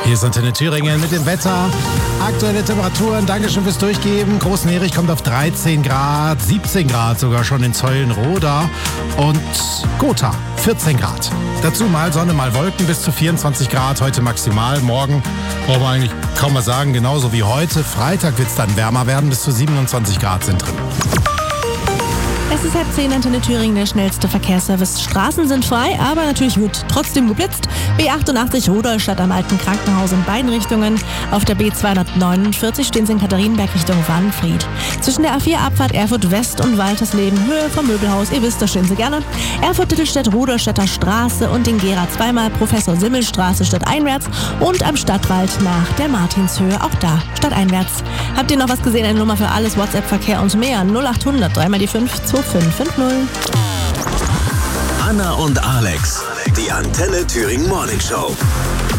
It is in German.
Hier ist Antenne Thüringen mit dem Wetter. Aktuelle Temperaturen, Dankeschön fürs Durchgeben. Großenhärig kommt auf 13 Grad, 17 Grad sogar schon in Zeulenroda und Gotha 14 Grad. Dazu mal Sonne, mal Wolken bis zu 24 Grad, heute maximal. Morgen brauchen wir eigentlich kaum was sagen, genauso wie heute. Freitag wird es dann wärmer werden, bis zu 27 Grad sind drin. Es ist 9:30, Antenne Thüringen, der schnellste Verkehrsservice. Straßen sind frei, aber natürlich wird trotzdem geblitzt. B88 Rudolstadt am Alten Krankenhaus in beiden Richtungen. Auf der B249 stehen sie in Katharinenberg Richtung Wanfried. Zwischen der A4 Abfahrt Erfurt West und Waltersleben, Höhe vom Möbelhaus, ihr wisst, da stehen sie gerne. Erfurt-Dittelstedt, Rudolstädter Straße und den Gera zweimal Professor Simmel-Straße stadteinwärts und am Stadtwald nach der Martinshöhe, auch da stadteinwärts. Habt ihr noch was gesehen? Eine Nummer für alles, WhatsApp-Verkehr und mehr. 0800 3 mal die 5 2550. Anna und Alex, die Antenne Thüringen Morning Show.